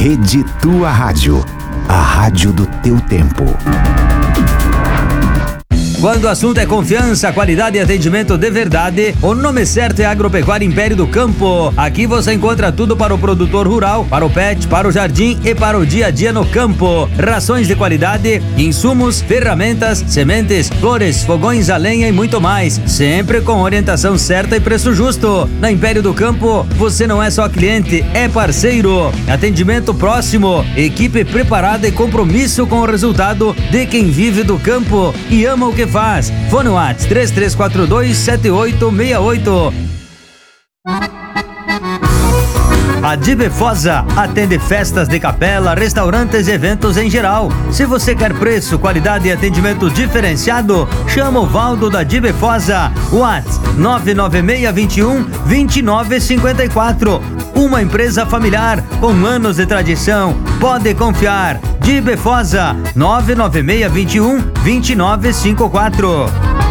Rede Tua Rádio, a rádio do teu tempo. Quando o assunto é confiança, qualidade e atendimento de verdade, o nome certo é Agropecuária Império do Campo. Aqui você encontra tudo para o produtor rural, para o pet, para o jardim e para o dia a dia no campo. Rações de qualidade, insumos, ferramentas, sementes, flores, fogões a lenha e muito mais. Sempre com orientação certa e preço justo. Na Império do Campo, você não é só cliente, é parceiro. Atendimento próximo, equipe preparada e compromisso com o resultado de quem vive do campo e ama o que faz. Fone WhatsApp 3342-7868. A Dibefosa atende festas de capela, restaurantes e eventos em geral. Se você quer preço, qualidade e atendimento diferenciado, chama o Valdo da Dibefosa. WhatsApp 99621-2954. Uma empresa familiar com anos de tradição. Pode confiar. Dibefosa 99621-2954.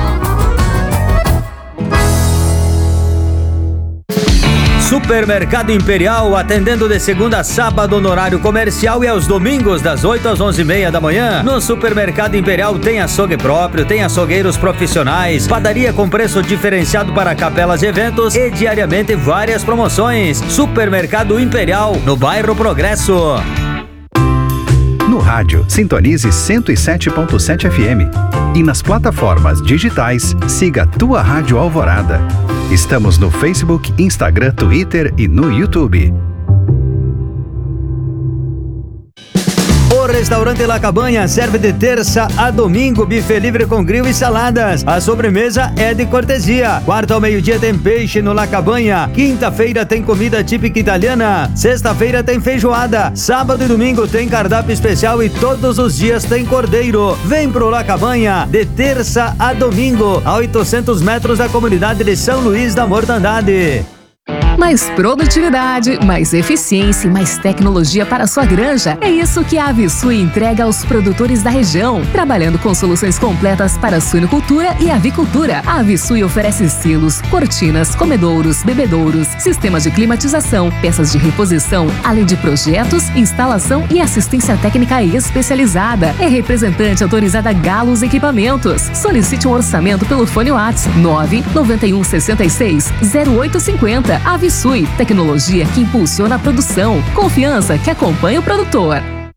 Supermercado Imperial, atendendo de segunda a sábado no horário comercial e aos domingos das 8 às 11h30 da manhã. No Supermercado Imperial tem açougue próprio, tem açougueiros profissionais, padaria com preço diferenciado para capelas e eventos e diariamente várias promoções. Supermercado Imperial, no bairro Progresso. No rádio, sintonize 107.7 FM. E nas plataformas digitais, siga Tua Rádio Alvorada. Estamos no Facebook, Instagram, Twitter e no YouTube. O restaurante La Cabanha serve de terça a domingo buffet livre com grill e saladas. A sobremesa é de cortesia. Quarta ao meio-dia tem peixe no La Cabanha. Quinta-feira tem comida típica italiana. Sexta-feira tem feijoada. Sábado e domingo tem cardápio especial e todos os dias tem cordeiro. Vem pro La Cabanha de terça a domingo, a 800 metros da comunidade de São Luís da Mortandade. Mais produtividade, mais eficiência e mais tecnologia para a sua granja. É isso que a Avisui entrega aos produtores da região, trabalhando com soluções completas para a suinocultura e avicultura. A Avisui oferece silos, cortinas, comedouros, bebedouros, sistemas de climatização, peças de reposição, além de projetos, instalação e assistência técnica especializada. É representante autorizada Galos Equipamentos. Solicite um orçamento pelo fone WhatsApp 99166-0850. Avisui, tecnologia que impulsiona a produção. Confiança que acompanha o produtor.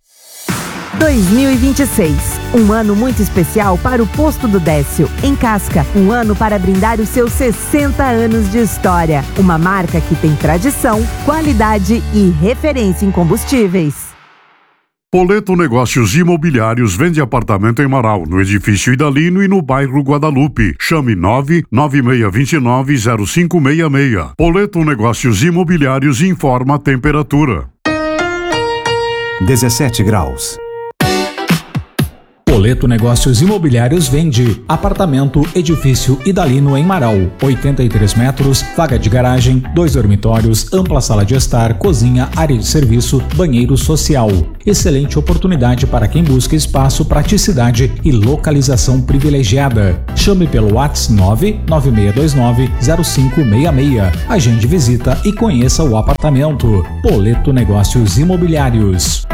2026, um ano muito especial para o Posto do Décio, em Casca. Um ano para brindar os seus 60 anos de história. Uma marca que tem tradição, qualidade e referência em combustíveis. Poleto Negócios Imobiliários vende apartamento em Marau, no edifício Idalino e no bairro Guadalupe. Chame 996290566. Poleto Negócios Imobiliários informa a temperatura. 17 graus. Poleto Negócios Imobiliários vende apartamento edifício Idalino em Marau, 83 metros, vaga de garagem, 2 dormitórios, ampla sala de estar, cozinha, área de serviço, banheiro social. Excelente oportunidade para quem busca espaço, praticidade e localização privilegiada. Chame pelo WhatsApp 996290566. Agende visita e conheça o apartamento. Poleto Negócios Imobiliários.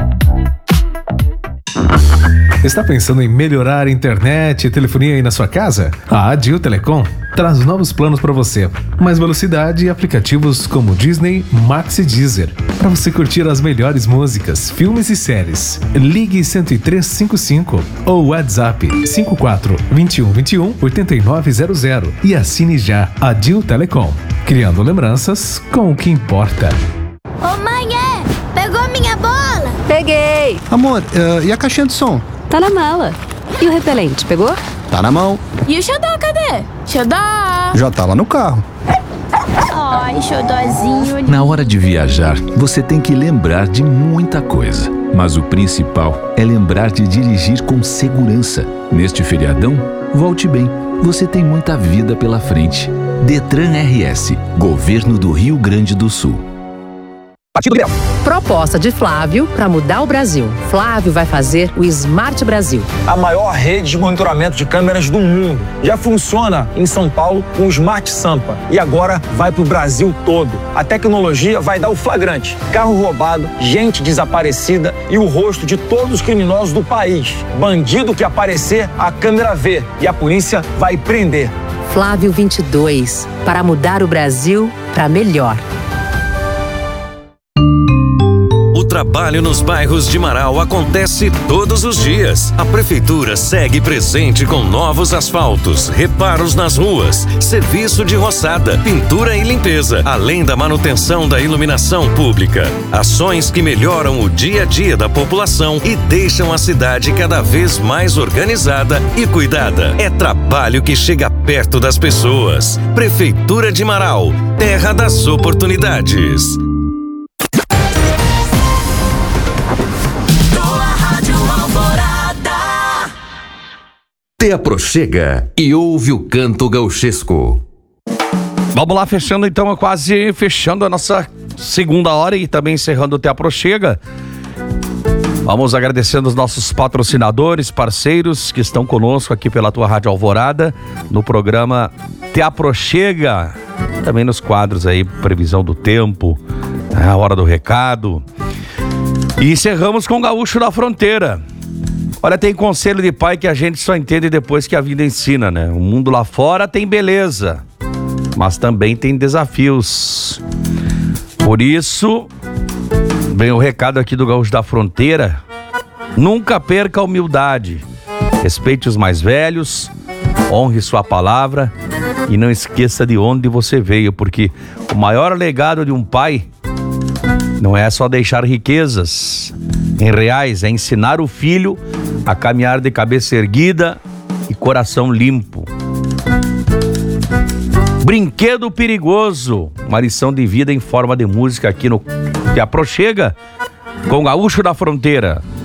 Está pensando em melhorar a internet e telefonia aí na sua casa? A Adil Telecom traz novos planos para você. Mais velocidade e aplicativos como Disney, Max e Deezer, para você curtir as melhores músicas, filmes e séries. Ligue 10355 ou WhatsApp 54 21 21 8900 e assine já. Adil Telecom, criando lembranças com o que importa. Ô mãe, pegou minha bola? Peguei. Amor, e a caixinha de som? Tá na mala. E o repelente, pegou? Tá na mão. E o xodó, cadê? Xodó! Já tá lá no carro. Ai, xodózinho. Na hora de viajar, você tem que lembrar de muita coisa. Mas o principal é lembrar de dirigir com segurança. Neste feriadão, volte bem. Você tem muita vida pela frente. Detran RS, Governo do Rio Grande do Sul. Partido Liberal. Proposta de Flávio para mudar o Brasil. Flávio vai fazer o Smart Brasil. A maior rede de monitoramento de câmeras do mundo. Já funciona em São Paulo com o Smart Sampa. E agora vai para o Brasil todo. A tecnologia vai dar o flagrante. Carro roubado, gente desaparecida e o rosto de todos os criminosos do país. Bandido que aparecer, a câmera vê. E a polícia vai prender. Flávio 22. Para mudar o Brasil para melhor. O trabalho nos bairros de Marau acontece todos os dias. A prefeitura segue presente com novos asfaltos, reparos nas ruas, serviço de roçada, pintura e limpeza, além da manutenção da iluminação pública. Ações que melhoram o dia a dia da população e deixam a cidade cada vez mais organizada e cuidada. É trabalho que chega perto das pessoas. Prefeitura de Marau, terra das oportunidades. Te aproxega e ouve o canto gauchesco. Vamos lá, fechando então, quase fechando a nossa segunda hora e também encerrando o Te Aproxega. Vamos agradecendo os nossos patrocinadores, parceiros que estão conosco aqui pela tua Rádio Alvorada, no programa Te Aproxega, também nos quadros aí, previsão do tempo, a hora do recado. E encerramos com o Gaúcho da Fronteira. Olha, tem conselho de pai que a gente só entende depois que a vida ensina, né? O mundo lá fora tem beleza, mas também tem desafios. Por isso, vem o recado aqui do Gaúcho da Fronteira. Nunca perca a humildade. Respeite os mais velhos, honre sua palavra e não esqueça de onde você veio, porque o maior legado de um pai não é só deixar riquezas em reais, é ensinar o filho a caminhar de cabeça erguida e coração limpo. Brinquedo Perigoso, uma lição de vida em forma de música aqui no Te Aproxega com o Gaúcho da Fronteira.